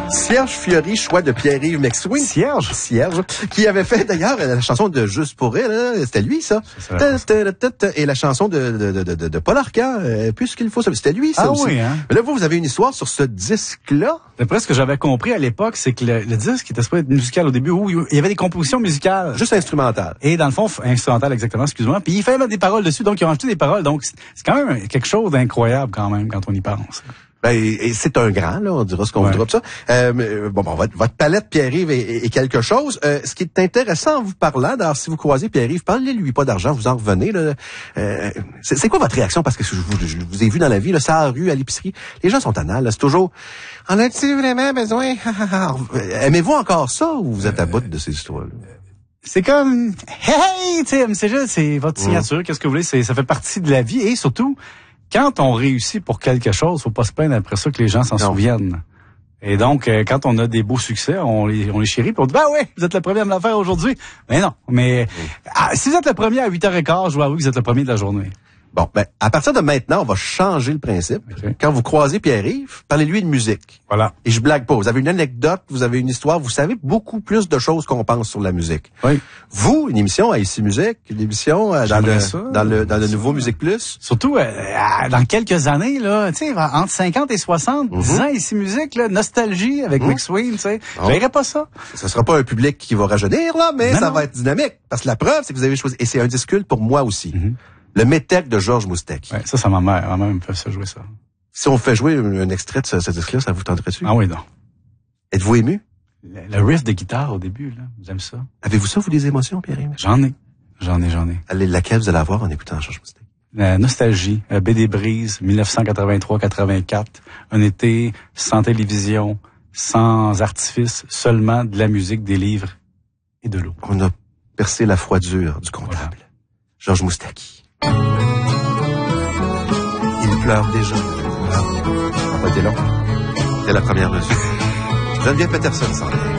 Cierge Fiori, choix de Pierre-Yves McSween. Cierge, qui avait fait d'ailleurs la chanson de Juste pour elle, hein, c'était lui ça. Et la chanson de Paul Arcand, plus qu'il faut, c'était lui ça aussi. Oui, hein? Mais là vous avez une histoire sur ce disque-là. D'après ce que j'avais compris à l'époque, c'est que le disque était supposé être musical au début, où il y avait des compositions musicales. Juste instrumentales. Et dans le fond, instrumental exactement, excuse-moi. Puis il fallait mettre des paroles dessus, donc ils ont rajouté des paroles. Donc c'est quand même quelque chose d'incroyable quand même quand on y pense. Ben, et c'est un grand, là, on dira ce qu'on voudra de ça. Votre palette, Pierre-Yves, est quelque chose. Ce qui est intéressant en vous parlant, d'ailleurs, si vous croisez Pierre-Yves, parlez-lui pas d'argent, vous en revenez. Là. C'est quoi votre réaction? Parce que je vous ai vu dans la vie, là, ça à la rue, à l'épicerie. Les gens sont anales, là, c'est toujours « En as-tu vraiment besoin? » Aimez-vous encore ça ou vous êtes à bout de ces histoires-là? C'est comme « Hey, tu sais, c'est votre signature, qu'est-ce que vous voulez? Ça fait partie de la vie et surtout... Quand on réussit pour quelque chose, faut pas se plaindre après ça que les gens s'en souviennent. Et donc, quand on a des beaux succès, on les chérit, puis on dit, bah ouais, vous êtes le premier à me la faire aujourd'hui. Mais non, si vous êtes le premier à 8h15, je dois avouer que vous êtes le premier de la journée. Bon, ben, à partir de maintenant, on va changer le principe. Okay. Quand vous croisez Pierre-Yves, parlez-lui de musique. Voilà. Et je blague pas. Vous avez une anecdote, vous avez une histoire, vous savez beaucoup plus de choses qu'on pense sur la musique. Oui. Vous, une émission à Ici Musique, une émission dans le nouveau Musique Plus. Surtout, dans quelques années, là, tu sais, entre 50 et 60, 10 ans Ici Musique, là, nostalgie avec McSween, tu sais. Je verrais pas ça. Ça sera pas un public qui va rajeunir, là, mais ça va être dynamique. Parce que la preuve, c'est que vous avez choisi, et c'est un disque culte pour moi aussi. Le Métèque de Georges Moustaki. Ouais, ça ma mère. Ma mère me fait jouer ça. Si on fait jouer un extrait de ce disque-là, ça vous tenterait-tu? Ah oui, non. Êtes-vous ému? Le riff de guitare au début, là. J'aime ça. Avez-vous ça, vous, des émotions, Pierre-Yves? J'en ai. Allez, laquelle vous allez avoir en écoutant Georges Moustaki? La nostalgie. Baie des Brises, 1983-84. Un été sans télévision, sans artifice, seulement de la musique, des livres et de l'eau. On a percé la froidure du comptable. Voilà. Georges Moustaki. Il pleure déjà. Ça n'a pas été long. C'est la première mesure. Geneviève Peterson s'en vient.